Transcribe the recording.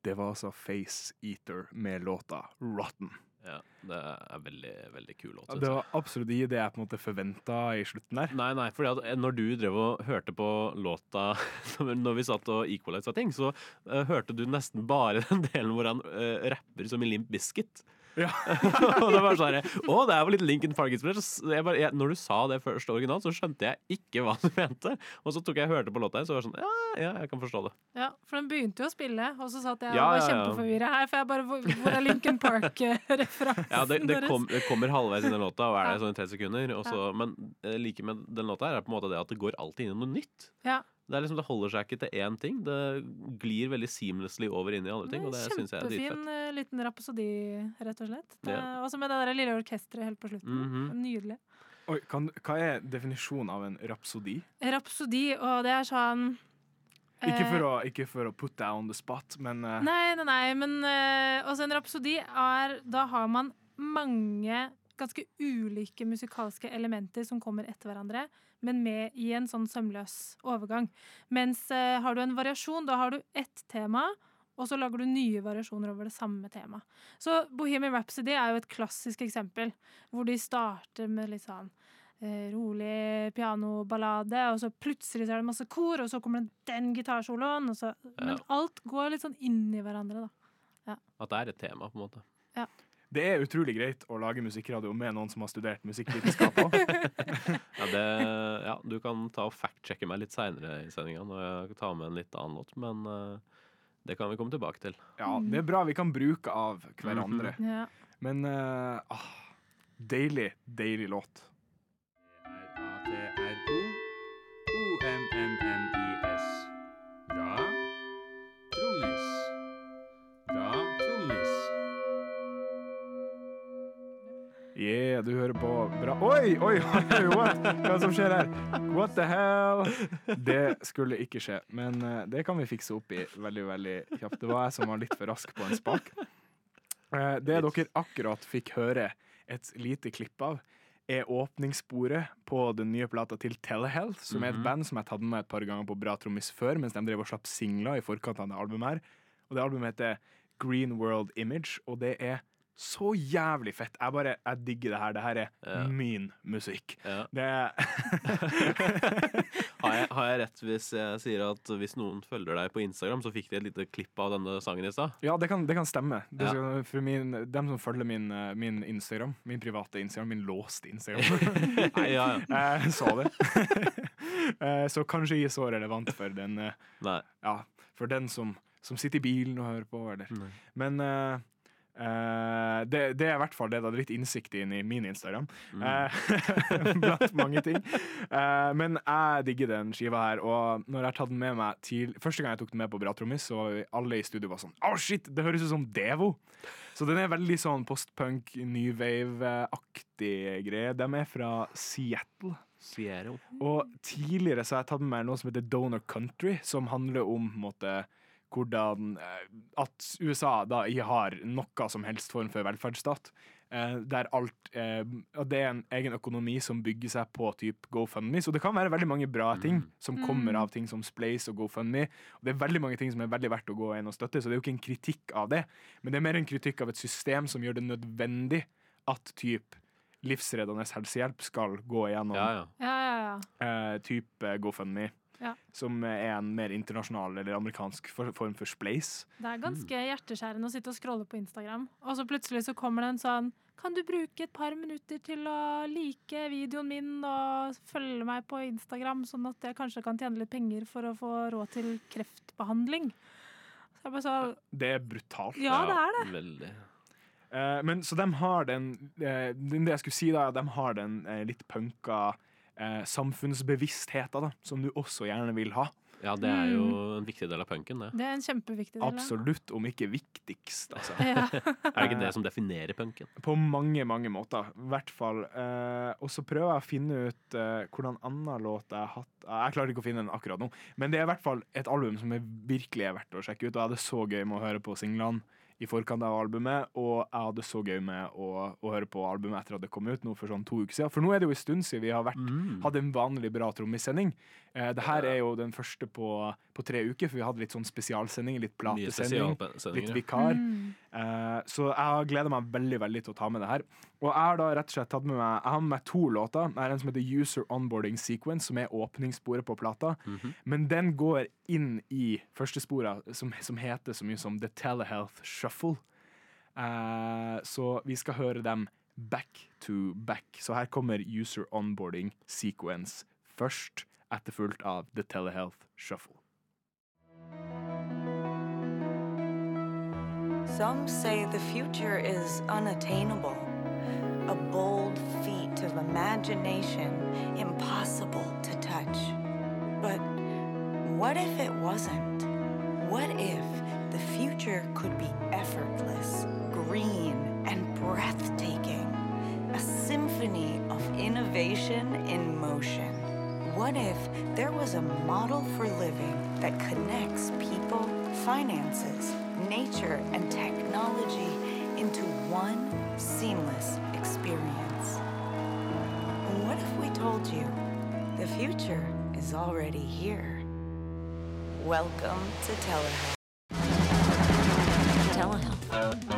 det var altså Face Eater med låta Rotten. Ja, det veldig, veldig kul låt. Det var absolutt ikke det jeg på en måte forventet i slutten der. Nei, fordi at når du drev og hørte på låta når vi satt og equalized ting, så hørte du nesten bare den delen hvor han rapper som i Limp Bizkit. Ja. Og det var sånn her, det var litt Linkin Park-inspirert. Når du sa det første original, så skjønte jeg ikke hva du mente. Og så tok jeg og hørte på låta her, så var det sånn, ja, jeg kan forstå det. Ja, for den begynte jo å spille, og så satt jeg Ja, og var ja, ja. kjempeforvirret her, for jeg bare, hvor Linkin Park-referansen Ja, det deres? kommer halvveis i den låta, og det sånn i 3 sekunder. Og så, men like med den låta her på en måte det at det går alltid inn i noe nytt. Ja. Det liksom, det holder seg ikke til én ting. Det glir veldig seamlessly over inn i andre ting, og det synes jeg er dritfett. Kjempefin liten rapsodi, rett og slett. Ja. Også med det der lille orkestret helt på slutten. Nydelig. Oi, hva er definisjonen av en rapsodi? Rapsodi, og det er sånn Ikke for å put deg on the spot, men Nei, men også en rapsodi da har man mange ganske ulike musikalske elementer som kommer etter hverandre, men med i en sånn sømløs overgang. Mens har du en variasjon, da har du ett tema, og så lager du nye variasjoner over det samme tema. Så Bohemian Rhapsody er jo et klassisk eksempel, hvor de starter med litt sånn rolig pianoballade, og så plutselig så er det masse kor, og så kommer den gitarsoloen, og så, men alt går litt sånn inn i hverandre da. Ja. At det er et tema, på en måte. Ja. det er utrolig greit å lage musikkradio med noen som har studert musikkvitenskap også. Du kan ta og fact-sjekke meg litt senere i sendingen når jeg tar med en litt annen låt, men det kan vi komme tilbake til. Ja, det er bra vi kan bruke av hverandre. Ja. Men deilig, deilig låt. R-A-T-R-O-O-M-M-M-I-S. Bra trommis. Bra trommis. Yeah, du hører på bra. Oi, what? Hva er det som skjer her? What the hell? Det skulle ikke skje, men det kan vi fikse opp i veldig, veldig kjapt. Det var jeg som var litt for rask på en spak. Det dere akkurat fikk høre et lite klipp av, er åpningssporet på den nye plata til Telehealth, som er et band som jeg har tatt med et par ganger på Bra Trommis før, mens de drev og slapp singler i forkant av det albumet her. Og det albumet heter Green World Image, og det er så jævlig fett. Jeg digger det her. Det her er min musikk. Ja. Det er Har jeg rett hvis jeg sier at hvis noen følger deg på Instagram, så fikk de et lite klipp av denne sangen i stad? Ja, det kan stemme. For dem som følger min Instagram, min private Instagram, min låste Instagram, jeg så det. Så kanskje ikke så relevant for den, for den som sitter i bilen og hører på, eller. Men det er i hvert fall det. Det hadde litt innsikt inn i min Instagram blant mange ting, men jeg digger den skiva her. Og når jeg har tatt den med meg til første gang jeg tok den med på Bra Trommis, så alle i studio var sånn shit, det høres ut som Devo. Så den er veldig sånn postpunk, new wave-aktig greie. De er fra Seattle. Og tidligere så har jeg tatt med meg noe som heter Donor Country, som handler om hvordan at USA da ikke har noe som helst form for velferdsstat, der det er en egen økonomi som bygger seg på typ GoFundMe, så det kan være veldig mange bra ting som kommer av ting som Splace og GoFundMe, og det er veldig mange ting som er veldig verdt å gå inn og støtte, så det er jo ikke en kritikk av det, men det er mer en kritikk av et system som gjør det nødvendig at typ livsreddende helsehjelp skal gå igjennom type GoFundMe. Ja. Som er en mer internasjonal eller amerikansk form for Splace. Det er ganske hjerteskjærende å sitte og scrolle på Instagram, og så plutselig så kommer det en sånn: kan du bruke et par minutter til å like videoen min og følge meg på Instagram, sånn at jeg kanskje kan tjene litt penger for å få råd til kreftbehandling? Så jeg bare det er brutalt. Ja, det er det. Veldig. Men så de har det jeg skulle si da, de har den litt punka samfunnsbevisstheten da, som du også gjerne vil ha. Ja, det er jo en viktig del av punken, det. Det er en kjempeviktig del. Absolutt, om ikke viktigst. Altså. Er det ikke det som definerer punken? På mange, mange måter, i hvert fall. Og så prøver jeg å finne ut hvordan annen låt jeg har hatt. Jeg klarer ikke å finne den akkurat nå, men det er i hvert fall et album som virkelig er verdt å sjekke ut, og jeg hadde så gøy med å høre på singlene i forkant av albumet, og jeg hadde så gøy med å høre på albumet etter at det kom ut nå for sånn 2 uker siden. For nå er det jo en stund siden vi har hatt en vanlig bra trommissending. Det her er jo den første på 3 uker, for vi hadde litt sånn spesialsending, litt platesending, litt vikar. Så jeg gleder meg veldig, veldig til å ta med det her. Og jeg har da rett og slett tatt med meg, jeg har med meg 2 låter. Det er en som heter User Onboarding Sequence, som er åpningssporet på plata. Men den går inn i første sporet, som heter så mye som The Telehealth Shuffle. Så vi skal høre dem back to back. Så her kommer User Onboarding Sequence først, etterfulgt av The Telehealth Shuffle. Some say the future is unattainable, a bold feat of imagination impossible to touch. But what if it wasn't? What if the future could be effortless, green, and breathtaking? A symphony of innovation in motion. What if there was a model for living that connects people, finances, nature, and technology into one seamless experience? What if we told you the future is already here? Welcome to Telehealth. Telehealth.